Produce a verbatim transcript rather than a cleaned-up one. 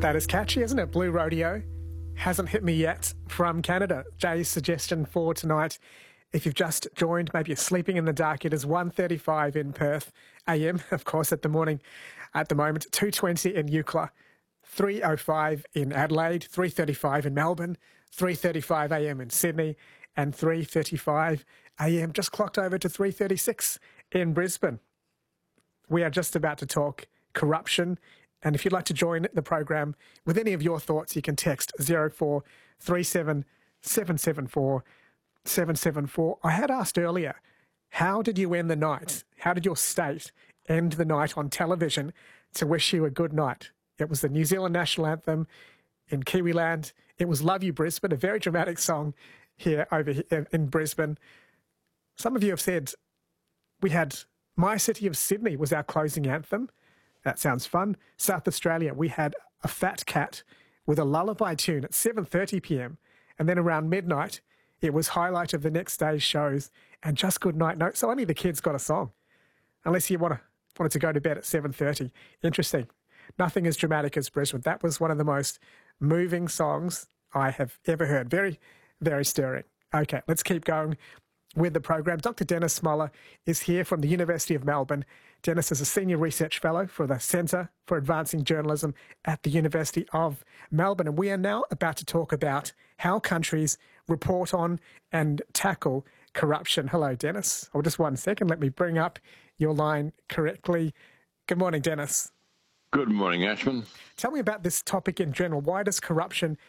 That is catchy, isn't it? Blue Rodeo hasn't hit me yet from Canada. Jay's suggestion for tonight. If you've just joined, maybe you're sleeping in the dark, it is one thirty-five in Perth A M, of course, at the morning, at the moment, two twenty in Eucla, three oh five in Adelaide, three thirty-five in Melbourne, three thirty-five A M in Sydney, and three thirty-five A M just clocked over to three thirty-six in Brisbane. We are just about to talk corruption. And if you'd like to join the program with any of your thoughts, you can text zero four three seven seven seven four seven seven four. I had asked earlier, how did you end the night? How did your state end the night on television to wish you a good night? It was the New Zealand national anthem in Kiwiland. It was Love You Brisbane, a very dramatic song here over here in Brisbane. Some of you have said we had My City of Sydney was our closing anthem. That sounds fun. South Australia, we had a fat cat with a lullaby tune at seven thirty p m. And then around midnight, it was highlight of the next day's shows and just good night. No, so only the kids got a song. Unless you want to, wanted to go to bed at seven thirty. Interesting. Nothing as dramatic as Brisbane. That was one of the most moving songs I have ever heard. Very, very stirring. Okay, let's keep going with the program. Doctor Dennis Smoller is here from the University of Melbourne. Dennis is a Senior Research Fellow for the Centre for Advancing Journalism at the University of Melbourne. And we are now about to talk about how countries report on and tackle corruption. Hello, Dennis. Oh, just one second. Let me bring up your line correctly. Good morning, Dennis. Good morning, Ashman. Tell me about this topic in general. Why does corruption